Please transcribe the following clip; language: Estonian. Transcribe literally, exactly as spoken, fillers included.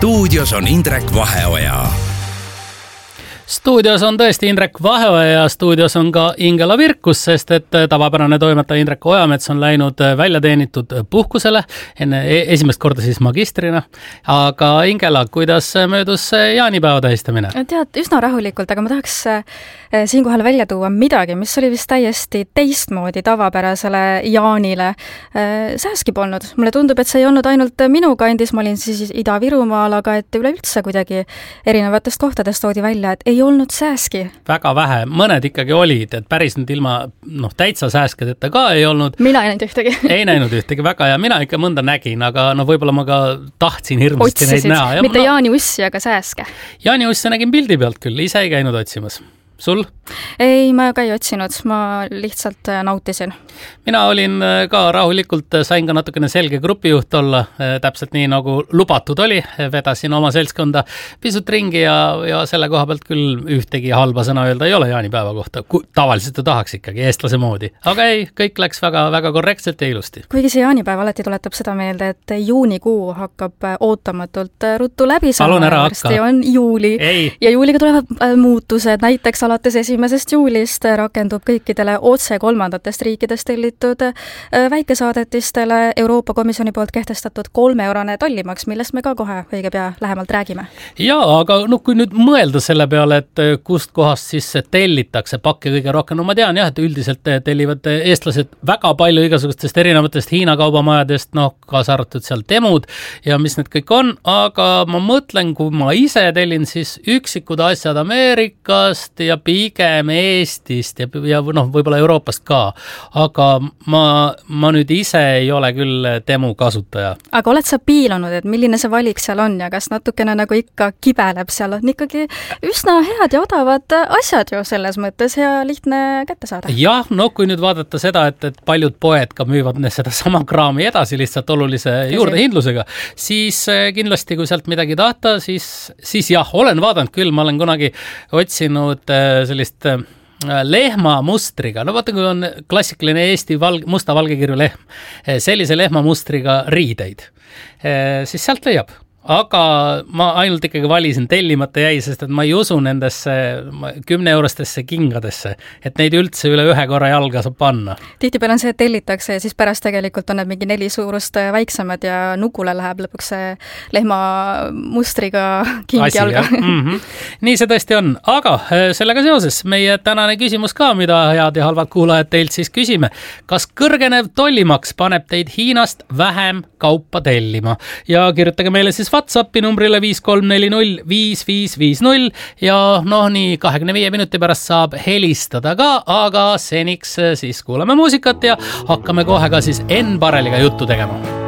stuudios on Indrek Vaheoja. Stuudios on tõesti Indrek Vaheoja ja stuudios on ka Ingela Virkus, sest et tavapärane toimetaja Indrek Ojamets on läinud välja teenitud puhkusele enne esimest korda siis magistrina. Aga Ingela, kuidas möödus jaanipäeva tähistamine? Tead, üsna rahulikult, aga ma tahaks siinkohal välja tuua midagi, mis oli vist täiesti teistmoodi tavapärasele jaanile. Sääski polnud. Mulle tundub, et see ei olnud ainult minu kandis, ma olin siis Ida-Virumaal, aga et üleüldse kuidagi erinevatest kohtadest toodi välja, et ei olnud sääski. Väga vähe. Mõned ikkagi olid, et päris nüüd ilma noh, täitsa sääskedeta ka ei olnud. Mina ei näinud ühtegi. ei näinud ühtegi, väga ja mina ikka mõnda nägin, aga no võib-olla ma ka tahtsin hirmasti Otsisid. Neid näha. Ja, mitte no, Jaani Ussi, aga sääske. Jaani Ussi nägin pildi pealt küll, ise ei käinud otsimas. Sul? Ei, ma ka ei otsinud, ma lihtsalt nautisin. Mina olin ka rahulikult, sain ka natukene selge grupijuht olla, täpselt nii nagu lubatud oli, vedasin oma seltskonda pisut ringi ja, ja selle koha pealt küll ühtegi halba sõna öelda ei ole jaanipäeva kohta, tavaliselt ju tahaks ikkagi eestlase moodi, aga ei, kõik läks väga, väga korrektselt ja ilusti. Kuigi see jaanipäev alati tuletab seda meelde, et juunikuu hakkab ootamatult ruttu läbi saama, varsti on juuli ei. Ja juuliga tulevad muutused, näiteks alates esimesest juulist rakendub kõikidele otse kolmandatest riikidest tellitud väikesaadetistele Euroopa Komisjoni poolt kehtestatud kolmeeurone tollimaks, millest me ka kohe õige pea lähemalt räägime. Jaa, aga no kui nüüd mõelda selle peale, et kust kohast siis tellitakse pakke kõige rohkem, no ma tean jah, et üldiselt tellivad eestlased väga palju igasugustest erinevatest Hiina kaubamajadest, noh, kaasa arvatud seal Temud ja mis need kõik on, aga ma mõtlen, kui ma ise tellin siis üksikud asjad Ameerikast ja pigem Eestist ja, ja noh, võib-olla Euroopast ka, aga ma, ma nüüd ise ei ole küll Temu kasutaja. Aga oled sa piilunud, et milline see valik seal on ja kas natukene nagu ikka kibeleb, seal on ikkagi üsna head ja odavad asjad ju selles mõttes ja lihtne kätte saada? Jah, no kui nüüd vaadata seda, et, et paljud poed ka müüvad seda sama kraami edasi lihtsalt olulise juurdehindlusega, siis kindlasti kui sealt midagi tahta, siis, siis jah, olen vaadanud küll, ma olen kunagi otsinud sellist lehma mustriga, no vaata, kui on klassikaline Eesti valg, musta valgekirju lehm, sellise lehma mustriga riideid, siis sealt leiab. Aga ma ainult ikkagi valisin tellimata jäi, sest et ma ei usu nendesse kümne eurostesse kingadesse, et neid üldse üle ühe korra jalga saab panna. Tihtipeale on see, et tellitakse ja siis pärast tegelikult on need mingi neli suurust väiksemad ja nukule läheb lõpuks see lehma mustriga king Asi, jalga. Mm-hmm. Nii see tõesti on. Aga sellega seoses meie tänane küsimus ka, mida head ja halvad kuulajad teilt siis küsime. Kas kõrgenev tollimaks paneb teid Hiinast vähem kaupa tellima? Ja kirjutage meile siis WhatsAppi numbrile viis kolm neli null viis viis viis null ja noh, nii kahekümne viie minuti pärast saab helistada ka, aga seniks siis kuulame muusikat ja hakkame kohe ka siis Enn Bareliga juttu tegema.